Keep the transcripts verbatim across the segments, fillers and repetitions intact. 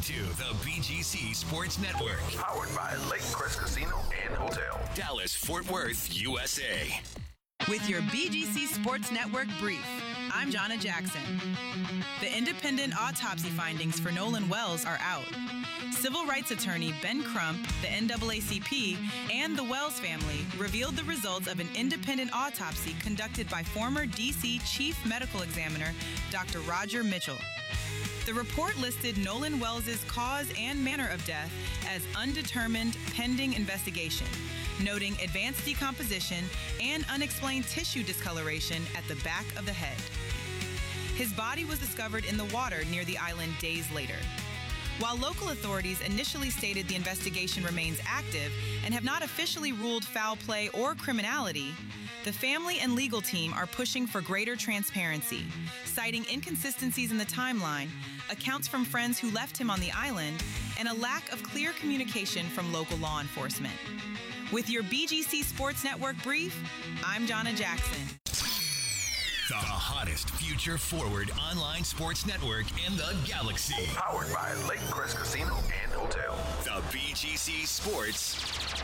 to the B G C Sports Network. Powered by Lake Crest Casino and Hotel. Dallas, Fort Worth, U S A. With your B G C Sports Network brief, I'm Jonna Jackson. The independent autopsy findings for Nolan Wells are out. Civil rights attorney Ben Crump, the N double A C P, and the Wells family revealed the results of an independent autopsy conducted by former D C Chief Medical Examiner Doctor Roger Mitchell. The report listed Nolan Wells' cause and manner of death as undetermined pending investigation, noting advanced decomposition and unexplained tissue discoloration at the back of the head. His body was discovered in the water near the island days later. While local authorities initially stated the investigation remains active and have not officially ruled foul play or criminality, the family and legal team are pushing for greater transparency, citing inconsistencies in the timeline, accounts from friends who left him on the island, and a lack of clear communication from local law enforcement. With your B G C Sports Network brief, I'm Jonna Jackson. The hottest future-forward online sports network in the galaxy. Powered by Lake Crest Casino and Hotel. The B G C Sports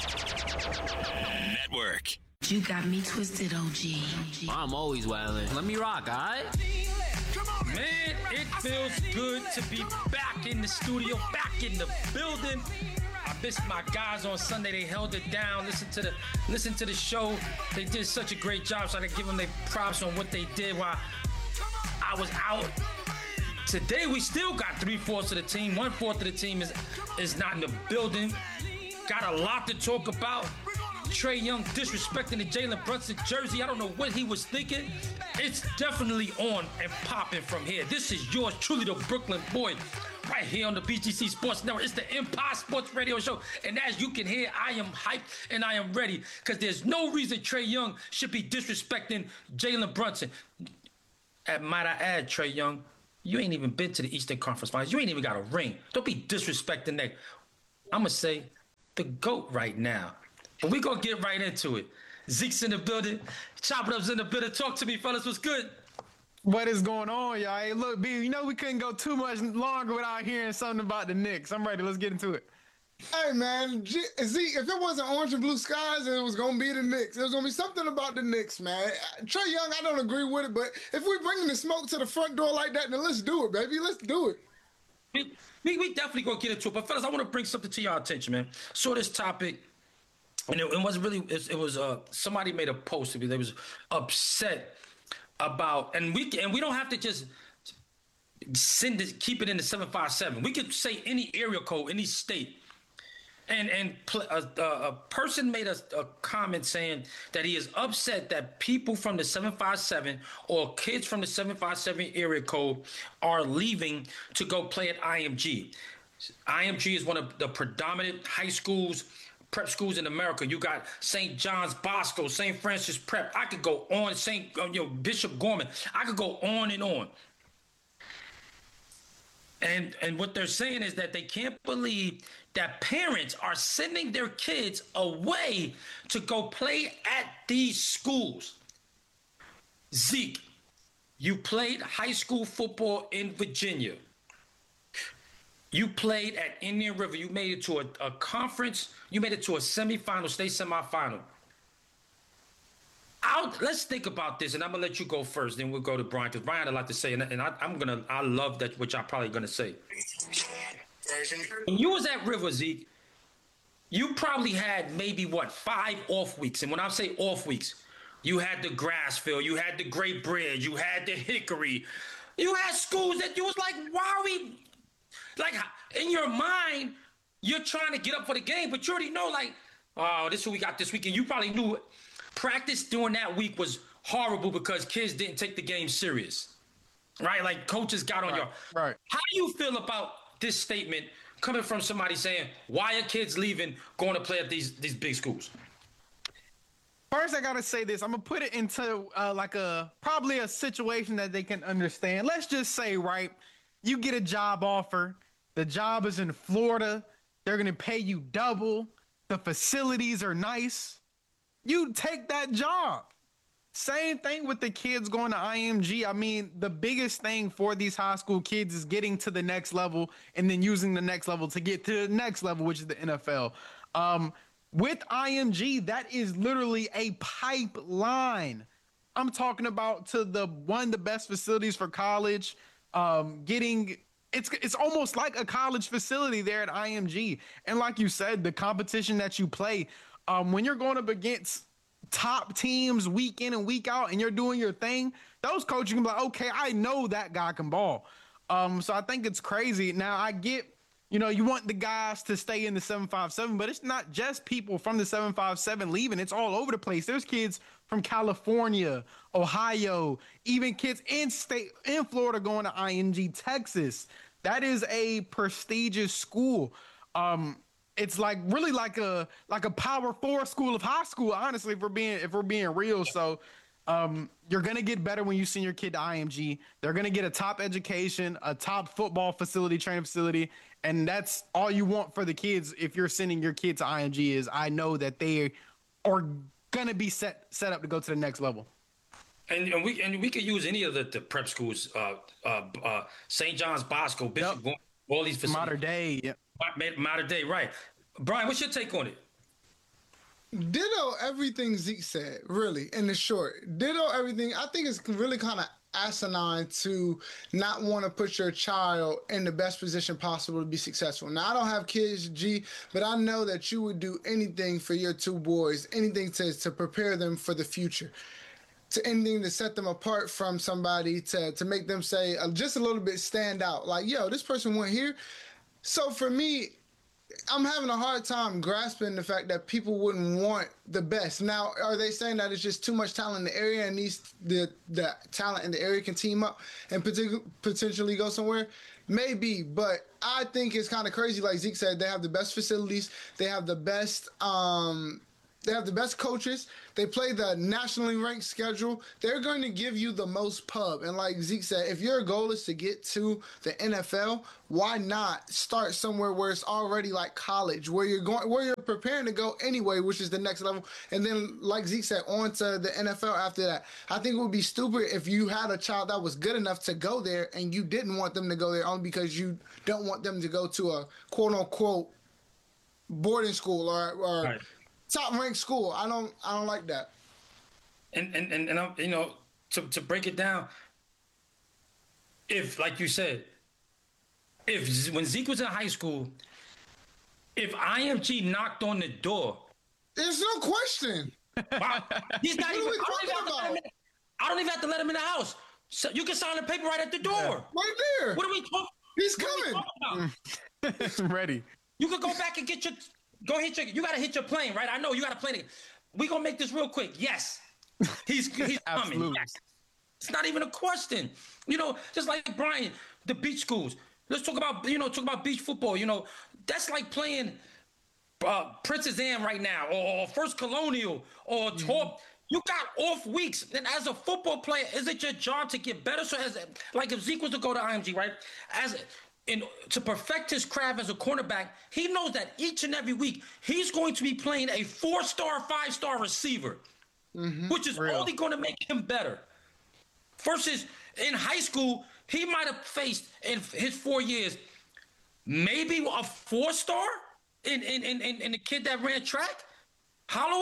Network. You got me twisted, O G. I'm always wildin'. Let me rock, all right? Man, it feels good to be back in the studio, back in the building. I missed my guys on Sunday. They held it down. Listen to the listen to the show. They did such a great job, so I gotta give them their props on what they did while I was out. Today, we still got three-fourths of the team. One-fourth of the team is, is not in the building. Got a lot to talk about. Trae Young disrespecting the Jalen Brunson jersey. I don't know what he was thinking. It's definitely on and popping from here. This is yours truly, the Brooklyn boy, right here on the B G C Sports Network. It's the Empire Sports Radio Show. And as you can hear, I am hyped and I am ready because there's no reason Trae Young should be disrespecting Jalen Brunson. And might I add, Trae Young, you ain't even been to the Eastern Conference Finals. You ain't even got a ring. Don't be disrespecting that. I'm going to say the GOAT right now. But we're going to get right into it. Zeke's in the building. Chop It Up's in the building. Talk to me, fellas. What's good? What is going on, y'all? Hey, look, B, you know we couldn't go too much longer without hearing something about the Knicks. I'm ready. Let's get into it. Hey, man. G- Zeke, if it wasn't orange and blue skies, it was going to be the Knicks. There was going to be something about the Knicks, man. Trae Young, I don't agree with it, but if we're bringing the smoke to the front door like that, then let's do it, baby. Let's do it. We, we, we definitely going to get into it. But, fellas, I want to bring something to your attention, man. Saw this topic. And it, it wasn't really, it, it was, uh, somebody made a post to me. They was upset about, and we and we don't have to just send it, keep it in the seven five seven. We could say any area code, any state. And and pl- a, a, a person made a, a comment saying that he is upset that people from the seven five seven or kids from the seven five seven area code are leaving to go play at I M G. I M G is one of the predominant high schools, prep schools in America. You got Saint John's Bosco, Saint Francis Prep. I could go on, Saint you know, Bishop Gorman. I could go on and on. And and what they're saying is that they can't believe that parents are sending their kids away to go play at these schools. Zeke, you played high school football in Virginia. You played at Indian River. You made it to a, a conference. You made it to a semifinal, state semifinal. I'll, let's think about this, and I'm gonna let you go first. Then we'll go to Brian because Brian had a lot to say, and, and I, I'm gonna. I love that, which I'm probably gonna say. When you was at River, Zeke, you probably had maybe what five off weeks, and when I say off weeks, you had the Grassfield, you had the Great Bridge, you had the Hickory, you had schools that you was like, why are we? Like, in your mind, you're trying to get up for the game, but you already know, like, oh, this is what we got this weekend. You probably knew practice during that week was horrible because kids didn't take the game serious, right? Like, coaches got on right, your... Right. How do you feel about this statement coming from somebody saying, why are kids leaving, going to play at these, these big schools? First, I got to say this. I'm going to put it into, uh, like, a probably a situation that they can understand. Let's just say, right, you get a job offer. The job is in Florida. They're going to pay you double. The facilities are nice. You take that job. Same thing with the kids going to I M G. I mean, the biggest thing for these high school kids is getting to the next level and then using the next level to get to the next level, which is the N F L. Um, with I M G, that is literally a pipeline. I'm talking about to the one of the best facilities for college, um, getting it's it's almost like a college facility there at I M G. And like you said, the competition that you play, um, when you're going up against top teams week in and week out and you're doing your thing, those coaches can be like, okay, I know that guy can ball. Um, so I think it's crazy. Now I get, you know, you want the guys to stay in the seven five seven, but it's not just people from the seven five seven leaving. It's all over the place. There's kids from California, Ohio, even kids in state in Florida going to I M G, Texas. That is a prestigious school. Um, It's like really like a like a power four school of high school, honestly, if we're being if we're being real. So um, you're gonna get better when you send your kid to I M G. They're gonna get a top education, a top football facility, training facility, and that's all you want for the kids. If you're sending your kid to I M G, is I know that they are gonna be set set up to go to the next level. And, and we and we could use any of the, the prep schools, uh, uh, uh, Saint John's Bosco, Bishop, yep. all these facilities. Modern day, yeah. Modern day, right. Brian, what's your take on it? Ditto everything Zeke said, really, in the short. Ditto everything. I think it's really kind of asinine to not want to put your child in the best position possible to be successful. Now, I don't have kids, G, but I know that you would do anything for your two boys, anything to, to prepare them for the future, to anything to set them apart from somebody, to, to make them say, uh, just a little bit stand out. Like, yo, this person went here. So for me, I'm having a hard time grasping the fact that people wouldn't want the best. Now, are they saying that it's just too much talent in the area and these the the talent in the area can team up and partic- potentially go somewhere? Maybe, but I think it's kind of crazy. Like Zeke said, they have the best facilities, they have the best um, they have the best coaches. They play the nationally ranked schedule. They're going to give you the most pub. And like Zeke said, if your goal is to get to the N F L, why not start somewhere where it's already like college, where you're going, where you're preparing to go anyway, which is the next level. And then, like Zeke said, on to the N F L after that. I think it would be stupid if you had a child that was good enough to go there and you didn't want them to go there only because you don't want them to go to a quote unquote boarding school or, or right. top ranked school. I don't, I don't like that. And and and, and I'm, you know, to to break it down, if like you said, if when Zeke was in high school, if I M G knocked on the door, there's no question. Wow, he's not even. What are we I don't, talking about? in, I don't even have to let him in the house. So you can sign the paper right at the door. Yeah. Right there. What are we talking? He's coming. Ready. You could go back and get your. Go hit your. You gotta hit your plane, right? I know you gotta plane it. We gonna make this real quick. Yes. He's he's coming. Yes. It's not even a question. You know, just like Brian, the beach schools. Let's talk about, you know, talk about beach football. You know, that's like playing uh, Princess Anne right now, or, or First Colonial, or mm-hmm. Top. You got off weeks, and as a football player, is it your job to get better? So, as like if Zeke was to go to I M G, right, as in to perfect his craft as a cornerback, he knows that each and every week he's going to be playing a four-star, five-star receiver. Mm-hmm. Which is Real. only going to make him better. Versus in high school, he might have faced in his four years maybe a four-star in in, in, in the kid that ran track, Holloway.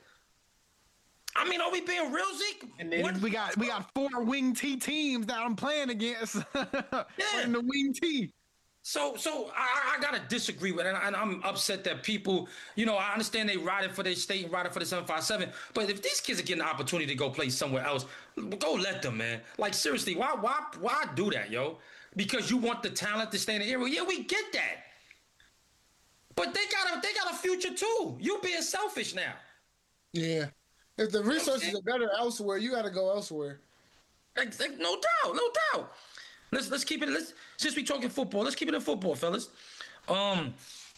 I mean, are we being real, Zeke? And then what? we got we got four wing T teams that I'm playing against. Yeah. In the wing T. So, so I, I gotta disagree with it, and I'm upset that people, you know, I understand they riding for their state and riding for the seven five seven, but if these kids are getting an opportunity to go play somewhere else, go let them, man. Like seriously, why, why, why do that, yo? Because you want the talent to stay in the area. Yeah, we get that, but they got a, they got a future too. You being selfish now. Yeah, if the resources are better elsewhere, you got to go elsewhere. Like, like, no doubt, no doubt. Let's let's keep it. Let's since we talking football, let's keep it in football, fellas. Um,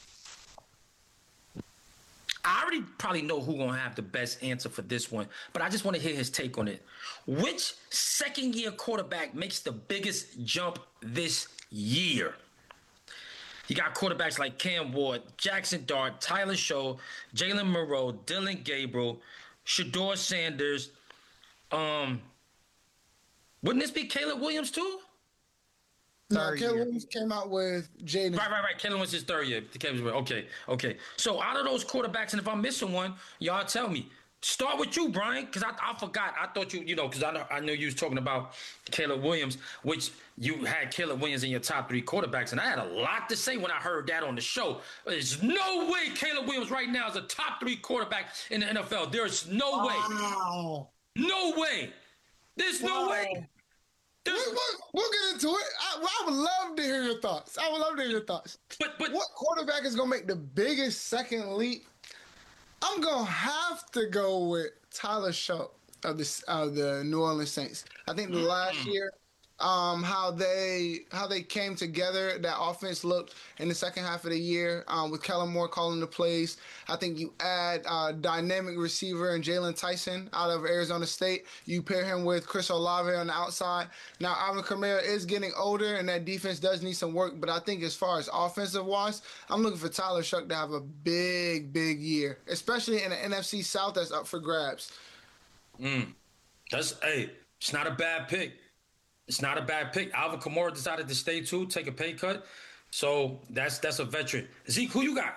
I already probably know who gonna have the best answer for this one, but I just want to hear his take on it. Which second-year quarterback makes the biggest jump this year? You got quarterbacks like Cam Ward, Jackson Dart, Tyler Show, Jalen Monroe, Dylan Gabriel, Shedeur Sanders, Um, wouldn't this be Caleb Williams too? No, Third Caleb year. Williams came out with Jaden. Right, right, right. Caleb was his third year. Caleb was- Okay, okay. So out of those quarterbacks, and if I'm missing one, y'all tell me. Start with you, Brian, because I, I forgot. I thought you, you know, because I know I knew you was talking about Caleb Williams, which you had Caleb Williams in your top three quarterbacks, and I had a lot to say when I heard that on the show. There's no way Caleb Williams right now is a top three quarterback in the N F L. There's no way. Wow. No way. There's no Wow. way. We, There's, we'll, we'll get into it. I, I would love to hear your thoughts. I would love to hear your thoughts. but but What quarterback is going to make the biggest second leap? I'm going to have to go with Tyler Shough of the, of the New Orleans Saints. I think the last year, um, how they how they came together, that offense looked in the second half of the year um, with Kellen Moore calling the plays. I think you add uh, dynamic receiver and Jalen Tyson out of Arizona State. You pair him with Chris Olave on the outside. Now, Alvin Kamara is getting older, and that defense does need some work. But I think as far as offensive-wise, I'm looking for Tyler Shough to have a big, big year, especially in the N F C South that's up for grabs. Mm. That's hey, it's not a bad pick. It's not a bad pick. Alvin Kamara decided to stay too, take a pay cut. So that's that's a veteran. Zeke, who you got?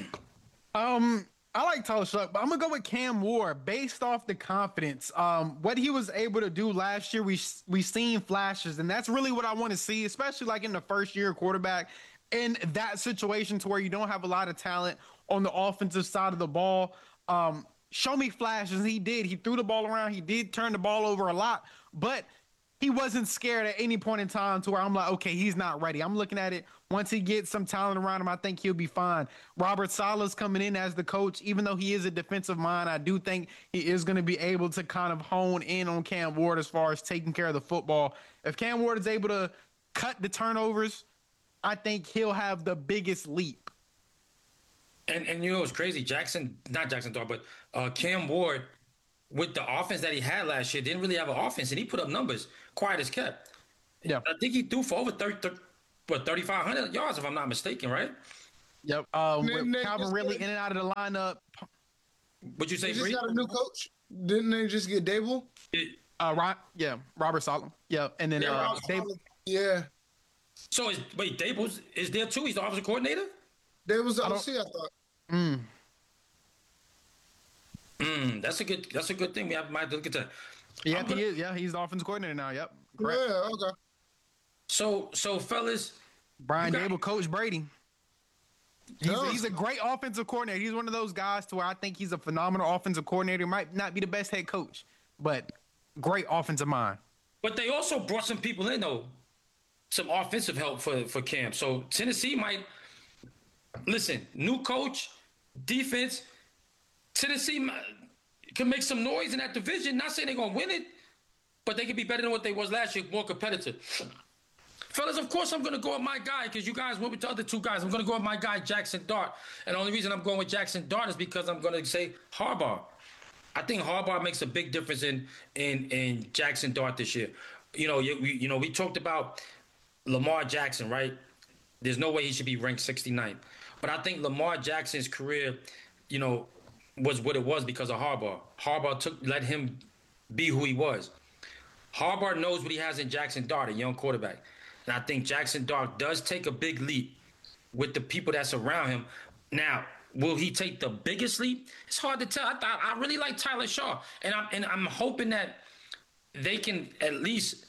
Um, I like Tyler Shough, but I'm gonna go with Cam Ward based off the confidence. Um, what he was able to do last year, we we seen flashes, and that's really what I want to see, especially like in the first year quarterback in that situation to where you don't have a lot of talent on the offensive side of the ball. Um, show me flashes. He did. He threw the ball around. He did turn the ball over a lot, but he wasn't scared at any point in time to where I'm like, okay, he's not ready. I'm looking at it. Once he gets some talent around him, I think he'll be fine. Robert Saleh's coming in as the coach. Even though he is a defensive mind, I do think he is going to be able to kind of hone in on Cam Ward as far as taking care of the football. If Cam Ward is able to cut the turnovers, I think he'll have the biggest leap. And and you know what's crazy? Jackson, not Jackson Dart, but uh, Cam Ward, with the offense that he had last year, didn't really have an offense, and he put up numbers quiet as kept. Yeah. I think he threw for over thirty, thirty what, thirty-five hundred yards, if I'm not mistaken, right? Yep. Um, Nick- with Nick Calvin just Ridley did- in and out of the lineup. Would you say, They just Bree? got a new coach. Didn't they just get Dable? Uh, Ron, yeah, Robert Saleh. Yeah, and then Yeah, uh, Robert Dave, Yeah. So is wait, Daboll's is there too? He's the offensive coordinator? Daboll's the I O don't- C, I thought. mm, Mm, that's a good that's a good thing. We have, might have to look at that. yeah, I'm he gonna- is. Yeah, he's the offensive coordinator now. Yep. Correct. Yeah, okay. So so fellas, Brian You got- Dable, Coach Brady. He's, No. he's a great offensive coordinator. He's one of those guys to where I think he's a phenomenal offensive coordinator. Might not be the best head coach, but great offensive mind. but they also brought some people in though, some offensive help for for Cam. So Tennessee might listen. New coach, defense. Tennessee might- can make some noise in that division. Not saying they're gonna win it, but they could be better than what they was last year, more competitive. Fellas, of course I'm gonna go with my guy because you guys went with the other two guys. I'm gonna go with my guy Jackson Dart, and the only reason I'm going with Jackson Dart is because I'm gonna say Harbaugh. I think Harbaugh makes a big difference in in in Jackson Dart this year. You know, you, we, you know, we talked about Lamar Jackson, right? There's no way he should be ranked sixty-ninth. But I think Lamar Jackson's career, you know, was what it was because of Harbaugh. Harbaugh took let him be who he was. Harbaugh knows what he has in Jackson Dart, a young quarterback. And I think Jackson Dart does take a big leap with the people that's around him. Now, will he take the biggest leap? It's hard to tell. I thought I really like Tyler Shough, and I'm and I'm hoping that they can at least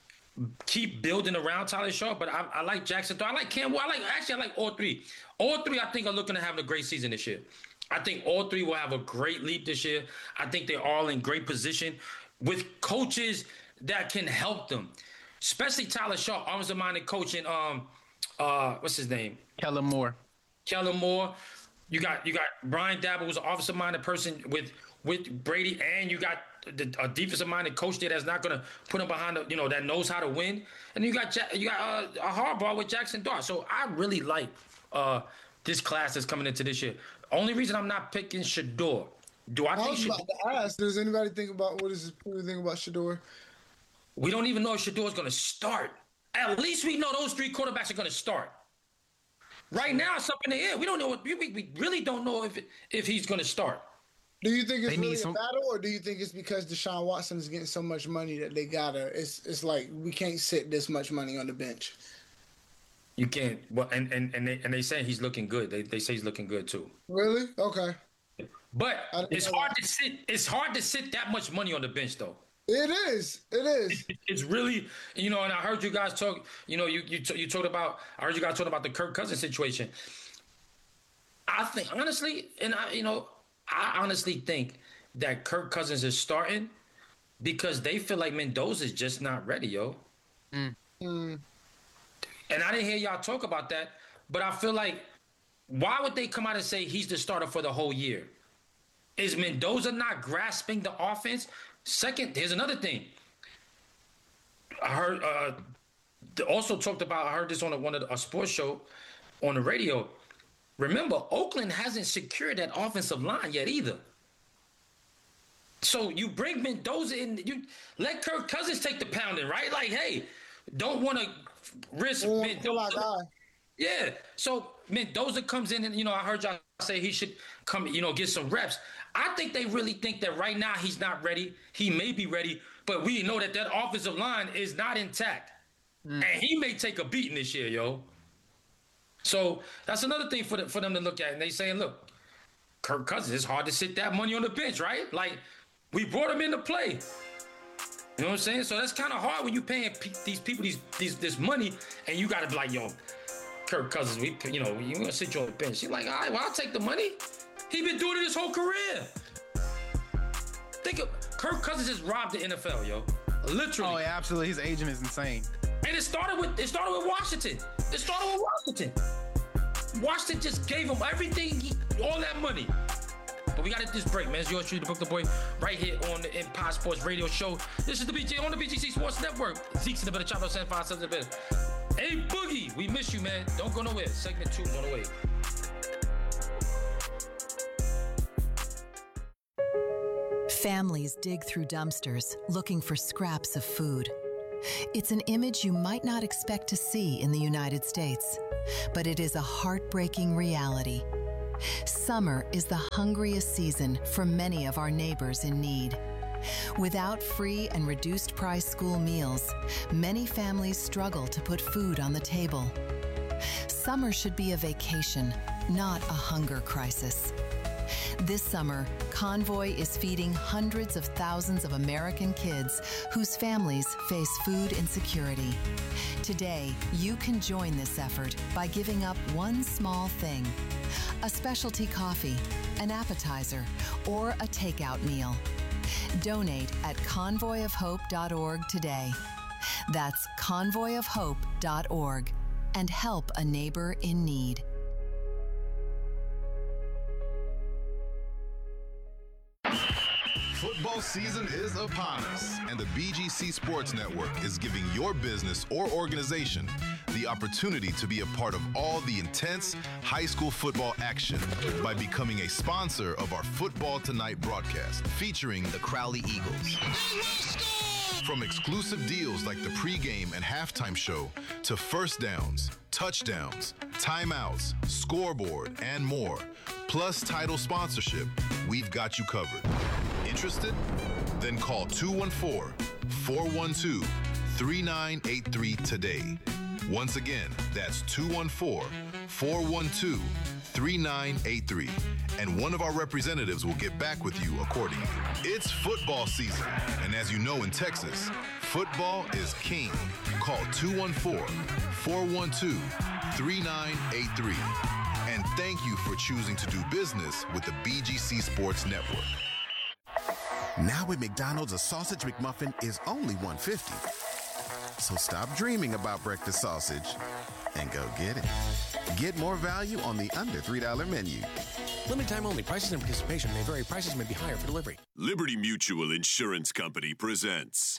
keep building around Tyler Shough. But I, I like Jackson Dart. I like Cam Ward. I like actually I like all three. All three I think are looking to have a great season this year. I think all three will have a great leap this year. I think they're all in great position with coaches that can help them. Especially Tyler Shough, offensive minded coaching. Um, uh, what's his name? Kellen Moore. Kellen Moore. You got you got Brian Dabble, who's an offensive minded person with with Brady, and you got the, a defensive minded coach there that's not going to put him behind the, you know, that knows how to win. And you got ja- you got uh, a Harbaugh with Jackson Dart. So I really like uh, this class that's coming into this year. Only reason I'm not picking Shador. Do I I think was Shador? about to ask, does anybody think about what does people think about Shador? We don't even know if Shador's going to start. At least we know those three quarterbacks are going to start. Right now, it's up in the air. We don't know. What, we, we really don't know if if he's going to start. Do you think it's They need really some- a battle, or do you think it's because Deshaun Watson is getting so much money that they gotta? It's it's like we can't sit this much money on the bench. You can't. Well, and and and they and they say he's looking good. They they say he's looking good too. Really? Okay. But I didn't it's know hard that. to sit. It's hard to sit that much money on the bench, though. It is. It is. It's really, you know. And I heard you guys talk. You know, you you t- you talked about. I heard you guys talking about the Kirk Cousins situation. I think honestly, and I, you know, I honestly think that Kirk Cousins is starting because they feel like Mendoza's just not ready, yo. Mm. Mm. And I didn't hear y'all talk about that, but I feel like, why would they come out and say he's the starter for the whole year? Is Mendoza not grasping the offense? Second, here's another thing. I heard, uh, they also talked about, I heard this on a, one of the, a sports show on the radio. Remember, Oakland hasn't secured that offensive line yet either. So you bring Mendoza in, you let Kirk Cousins take the pounding, right? Like, hey, don't want to risk Yeah, Mendoza. like, Yeah. So Mendoza comes in and, you know, I heard y'all say he should come, you know, get some reps. I think they really think that right now he's not ready. He may be ready, but we know that that offensive line is not intact. Mm. And he may take a beating this year, yo. So that's another thing for, the, for them to look at. And they saying, look, Kirk Cousins, it's hard to sit that money on the bench, right? Like, we brought him into play. You know what I'm saying? So that's kind of hard when you paying pe- these people these, these this money, and you got to be like, yo, Kirk Cousins, we, you know, you gonna sit you on the bench. He's like, all right, well, I'll take the money. He been doing it his whole career. Think of Kirk Cousins just robbed the N F L, yo. Literally. Oh, yeah, absolutely. His agent is insane. And it started with it started with Washington. It started with Washington. Washington just gave him everything, he, all that money. But we got to this break, man. It's yours truly, the Book the Boy, right here on the Empire Sports Radio Show. This is the B G on the B G C Sports Network. Zeke's in the better, Chopper seven five seven in the better. Hey, Boogie, we miss you, man. Don't go nowhere. Segment two on the way. Families dig through dumpsters looking for scraps of food. It's an image you might not expect to see in the United States, but it is a heartbreaking reality. Summer is the hungriest season for many of our neighbors in need. Without free and reduced price school meals, many families struggle to put food on the table. Summer should be a vacation, not a hunger crisis. This summer, Convoy is feeding hundreds of thousands of American kids whose families face food insecurity. Today, you can join this effort by giving up one small thing: a specialty coffee, an appetizer, or a takeout meal. Donate at convoy of hope dot org today. That's convoy of hope dot org, and help a neighbor in need. Football season is upon us, and the B G C Sports Network is giving your business or organization the opportunity to be a part of all the intense high school football action by becoming a sponsor of our Football Tonight broadcast featuring the Crowley Eagles. From exclusive deals like the pregame and halftime show to first downs, touchdowns, timeouts, scoreboard, and more, plus title sponsorship, we've got you covered. Interested? Then call two one four, four one two, three nine eight three today. Once again, that's two one four, four one two, three nine eight three, and one of our representatives will get back with you accordingly. It's football season, and as you know in Texas, football is king. Call two one four, four one two, three nine eight three. And thank you for choosing to do business with the B G C Sports Network. Now at McDonald's, a sausage McMuffin is only one fifty. So stop dreaming about breakfast sausage and go get it. Get more value on the under three dollar menu. Limited time only. Prices and participation may vary. Prices may be higher for delivery. Liberty Mutual Insurance Company presents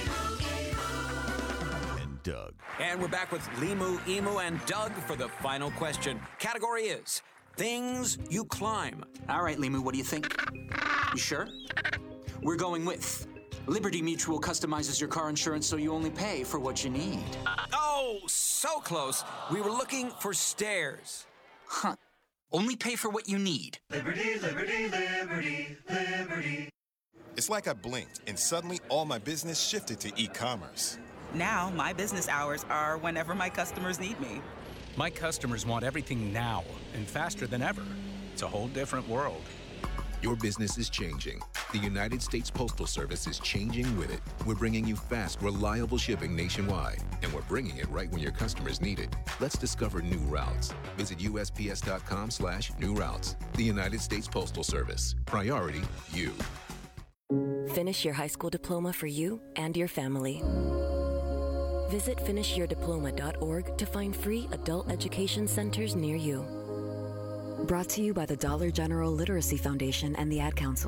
and Doug. And we're back with Limu, Emu, and Doug for the final question. Category is things you climb. All right, Limu, what do you think? You sure? We're going with Liberty Mutual customizes your car insurance so you only pay for what you need. Oh, so close. We were looking for stairs. Huh. Only pay for what you need. Liberty, liberty, liberty, liberty. It's like I blinked and suddenly all my business shifted to e-commerce. Now, my business hours are whenever my customers need me. My customers want everything now and faster than ever. It's a whole different world. Your business is changing. The United States Postal Service is changing with it. We're bringing you fast, reliable shipping nationwide, and we're bringing it right when your customers need it. Let's discover new routes. Visit U S P S dot com slash new routes. The United States Postal Service. Priority, you. Finish your high school diploma for you and your family. Visit finish your diploma dot org to find free adult education centers near you. Brought to you by the Dollar General Literacy Foundation and the Ad Council.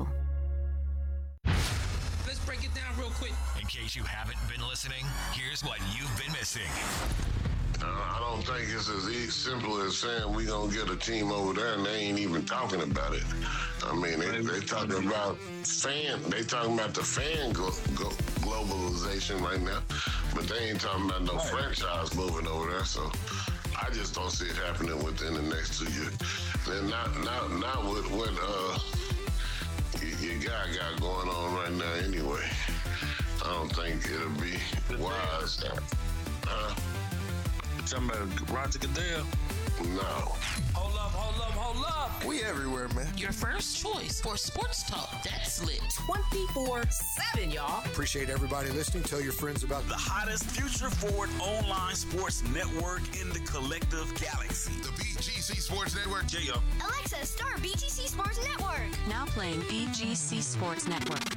Let's break it down real quick. In case you haven't been listening, here's what you've been missing. Uh, I don't think it's as e- simple as saying we gonna get a team over there and they ain't even talking about it. I mean, they, they talking about fan, they talking about the fan go, go, globalization right now, but they ain't talking about no right. franchise moving over there. So I just don't see it happening within the next two years. And not not not with what uh your, your guy got going on right now anyway. I don't think it'll be wise. Huh? Talking about Roger Goodell? No. Hold up, hold up, hold up. We everywhere, man. Your first choice for sports talk. That's lit. twenty-four seven, y'all. Appreciate everybody listening. Tell your friends about the hottest future forward online sports network in the collective galaxy. The B G C Sports Network. J-Up. Alexa, start B G C Sports Network. Now playing B G C Sports Network.